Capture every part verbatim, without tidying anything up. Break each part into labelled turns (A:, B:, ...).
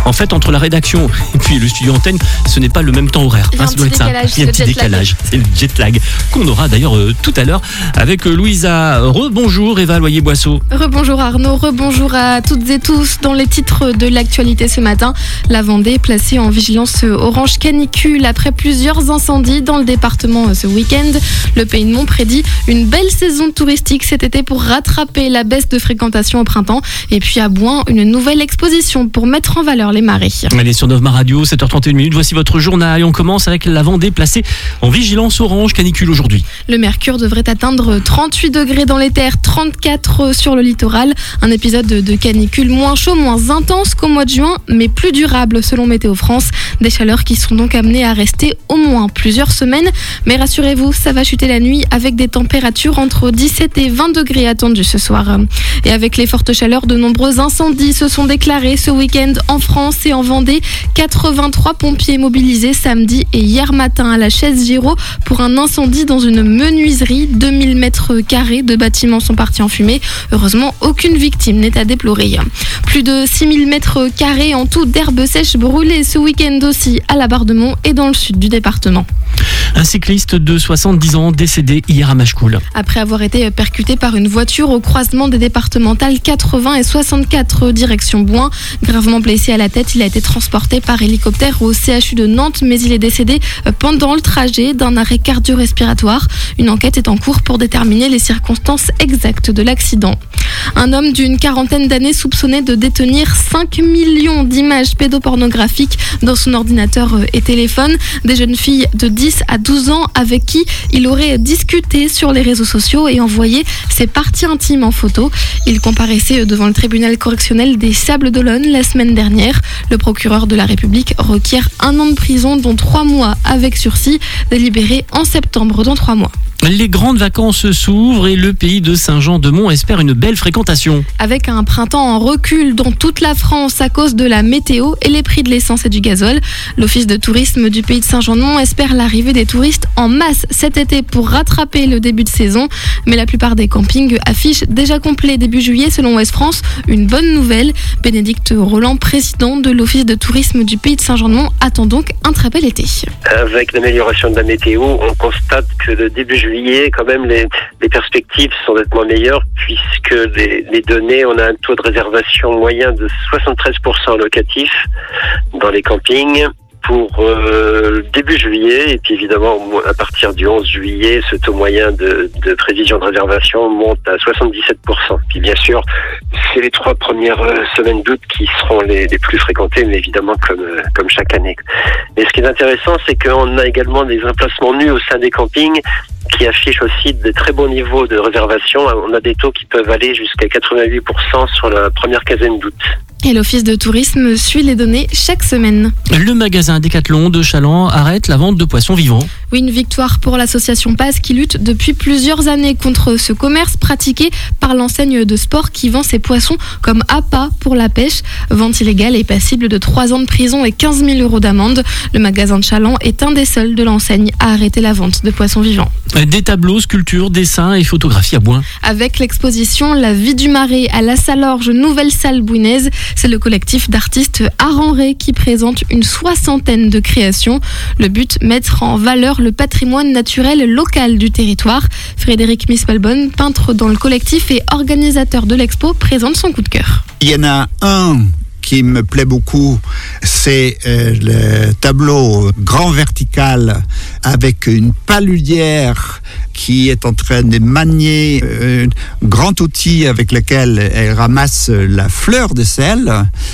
A: En fait, entre la rédaction et puis le studio antenne, ce n'est pas le même temps horaire.
B: Il y a
A: Hein,
B: un
A: ça doit
B: petit
A: être ça.
B: décalage,
A: Il y a un
B: c'est
A: petit
B: le jet lag.
A: décalage. C'est le jet lag qu'on aura d'ailleurs euh, tout à l'heure avec euh, Louisa. Rebonjour Eva Loyer-Boisseau.
B: Rebonjour Arnaud, rebonjour à toutes et tous. Dans les titres de l'actualité ce matin, la Vendée placée en vigilance orange canicule après plusieurs incendies dans le département ce week-end. Le Pays de Mont prédit une belle saison touristique cet été pour rattraper la baisse de fréquentation au printemps. Et puis à Bouin, une nouvelle exposition pour mettre en valeur les marées.
A: Allez sur Novma Radio, sept heures trente et une minutes. Voici votre journal et on commence avec la Vendée placée en vigilance orange canicule aujourd'hui.
B: Le mercure devrait atteindre trente-huit degrés dans les terres, trente-quatre sur le littoral. Un épisode de canicule moins chaud, moins intense qu'au mois de juin, mais plus durable selon Météo France. Des chaleurs qui sont donc amenées à rester au moins plusieurs semaines. Mais rassurez-vous, ça va chuter la nuit avec des températures entre dix-sept et vingt degrés attendues ce soir. Et avec les fortes chaleurs, de nombreux incendies se sont déclarés ce week-end en France et en Vendée. quatre-vingt-trois pompiers mobilisés samedi et hier matin à la Chaise-Giraud pour un incendie dans une menuiserie. deux mille mètres carrés de bâtiments sont partis en fumée. Heureusement, aucune victime n'est à déplorer. Plus de six mille mètres carrés en tout d'herbes sèches brûlées ce week-end aussi à la Barre-de-Mont et dans le sud du département.
A: Un cycliste de soixante-dix ans décédé hier à Machecoul.
B: Après avoir été percuté par une voiture au croisement des départementales quatre-vingts et soixante-quatre direction Bouin. Gravement blessé à la tête, il a été transporté par hélicoptère au C H U de Nantes, mais il est décédé pendant le trajet d'un arrêt cardio-respiratoire. Une enquête est en cours pour déterminer les circonstances exactes de l'accident. Un homme d'une quarantaine d'années soupçonné de détenir cinq millions d'images pédopornographiques dans son ordinateur et téléphone. Des jeunes filles de dix à douze ans avec qui il aurait discuté sur les réseaux sociaux et envoyé ses parties intimes en photo. Il comparaissait devant le tribunal correctionnel des Sables-d'Olonne la semaine dernière. Le procureur de la République requiert un an de prison, dont trois mois avec sursis, délibéré en septembre dans trois mois.
A: Les grandes vacances s'ouvrent et le pays de Saint-Jean-de-Mont espère une belle fréquentation.
B: Avec un printemps en recul dans toute la France à cause de la météo et les prix de l'essence et du gazole, l'Office de tourisme du pays de Saint-Jean-de-Mont espère l'arrivée des touristes en masse cet été pour rattraper le début de saison. Mais la plupart des campings affichent déjà complet début juillet selon Ouest France. Une bonne nouvelle. Bénédicte Roland, président de l'Office de tourisme du pays de Saint-Jean-de-Mont, attend donc un très bel été.
C: Avec l'amélioration de la météo, on constate que le début juillet, quand même, les, les perspectives sont nettement meilleures puisque les, les données, on a un taux de réservation moyen de soixante-treize pour cent locatif dans les campings pour euh, début juillet, et puis évidemment à partir du onze juillet, ce taux moyen de, de prévision de réservation monte à soixante-dix-sept pour cent. Puis bien sûr, c'est les trois premières semaines d'août qui seront les, les plus fréquentées, mais évidemment comme, comme chaque année. Mais ce qui est intéressant, c'est qu'on a également des emplacements nus au sein des campings qui affichent aussi de très bons niveaux de réservation. On a des taux qui peuvent aller jusqu'à quatre-vingt-huit pour cent sur la première quinzaine d'août.
B: Et l'Office de tourisme suit les données chaque semaine.
A: Le magasin Décathlon de Chaland arrête la vente de poissons vivants.
B: Oui, une victoire pour l'association P A S qui lutte depuis plusieurs années contre ce commerce pratiqué par l'enseigne de sport qui vend ses poissons comme appât pour la pêche. Vente illégale et passible de trois ans de prison et quinze mille euros d'amende. Le magasin de Chaland est un des seuls de l'enseigne à arrêter la vente de poissons vivants.
A: Des tableaux, sculptures, dessins et photographies à Bouin.
B: Avec l'exposition La vie du marais à la Salorge, nouvelle salle bouinaise, c'est le collectif d'artistes Aranré qui présente une soixantaine de créations. Le but, mettre en valeur le patrimoine naturel local du territoire. Frédéric Mismalbonne, peintre dans le collectif et organisateur de l'expo, présente son coup de cœur.
D: Il y en a un qui me plaît beaucoup, c'est euh, le tableau grand vertical avec une paludière qui est en train de manier euh, un grand outil avec lequel elle ramasse la fleur de sel.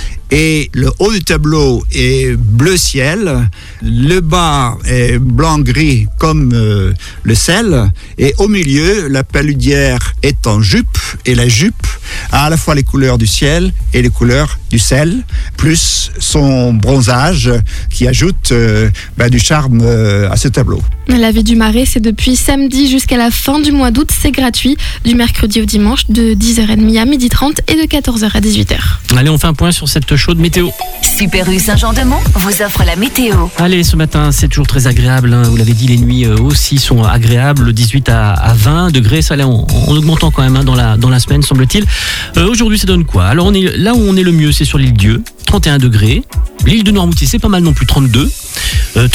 D: Et le haut du tableau est bleu ciel, le bas est blanc-gris comme euh, le sel, et au milieu, la paludière est en jupe, et la jupe a à la fois les couleurs du ciel et les couleurs du sel, plus son bronzage qui ajoute euh, bah, du charme euh, à ce tableau.
B: La vie du marais, c'est depuis samedi jusqu'à la fin du mois d'août, c'est gratuit, du mercredi au dimanche, de dix heures trente à midi trente et de quatorze heures à dix-huit heures.
A: Allez, on fait un point sur cette chaude météo.
E: Super U Saint-Jean-de-Mont vous offre la météo.
A: Allez, ce matin, c'est toujours très agréable. Hein. Vous l'avez dit, les nuits aussi sont agréables. dix-huit à vingt degrés, ça là, en, en augmentant quand même hein, dans, la, dans la semaine, semble-t-il. Euh, aujourd'hui, ça donne quoi? Alors, on est, là où on est le mieux, c'est sur l'île Dieu. trente et un degrés. L'île de Noirmoutier, c'est pas mal non plus, trente-deux. Euh,